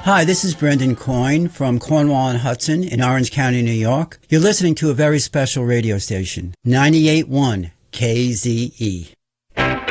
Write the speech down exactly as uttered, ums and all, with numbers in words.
Hi, this is Brendan Coyne from Cornwall and Hudson in Orange County, New York. You're listening to a very special radio station, ninety-eight point one K Z E.